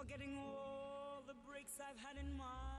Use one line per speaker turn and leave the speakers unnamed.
Forgetting all the breaks I've had in my